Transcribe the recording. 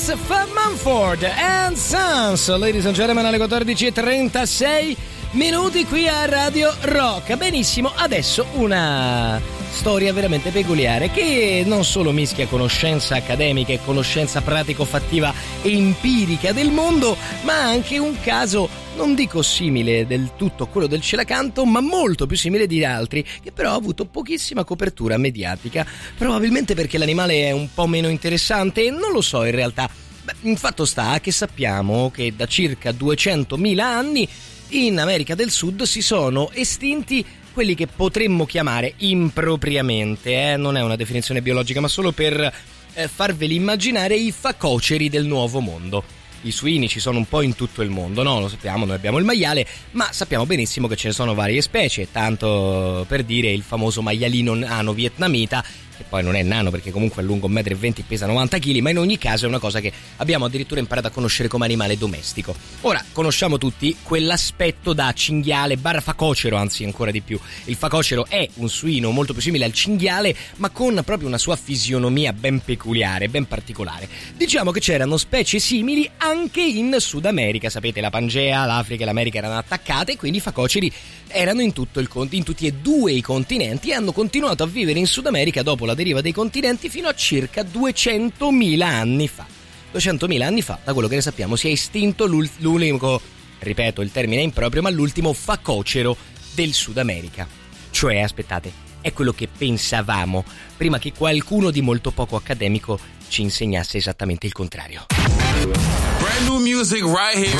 It's Mumford and Sons, ladies and gentlemen, alle 14:36 minuti qui a Radio Rock. Benissimo, adesso una storia veramente peculiare che non solo mischia conoscenza accademica e conoscenza pratico-fattiva e empirica del mondo, ma anche un caso non dico simile del tutto a quello del celacanto, ma molto più simile di altri, che però ha avuto pochissima copertura mediatica, probabilmente perché l'animale è un po' meno interessante, non lo so in realtà. Il fatto sta che sappiamo che da circa 200.000 anni in America del Sud si sono estinti quelli che potremmo chiamare impropriamente, non è una definizione biologica, ma solo per farveli immaginare, i facoceri del Nuovo Mondo. I suini ci sono un po' in tutto il mondo, no? Lo sappiamo, noi abbiamo il maiale, ma sappiamo benissimo che ce ne sono varie specie, tanto per dire il famoso maialino nano vietnamita, che poi non è nano perché comunque è lungo 1,20 m e pesa 90 kg, ma in ogni caso è una cosa che abbiamo addirittura imparato a conoscere come animale domestico. Ora, conosciamo tutti quell'aspetto da cinghiale / facocero, anzi ancora di più. Il facocero è un suino molto più simile al cinghiale, ma con proprio una sua fisionomia ben peculiare, ben particolare. Diciamo che c'erano specie simili anche in Sud America, sapete, la Pangea, l'Africa e l'America erano attaccate, e quindi i facoceri erano in tutti e due i continenti e hanno continuato a vivere in Sud America dopo la deriva dei continenti fino a circa 200.000 anni fa. 200.000 anni fa, da quello che ne sappiamo, si è estinto l'unico, ripeto il termine è improprio, ma l'ultimo facocero del Sud America. Cioè, aspettate, è quello che pensavamo, prima che qualcuno di molto poco accademico ci insegnasse esattamente il contrario. Brand new music right here.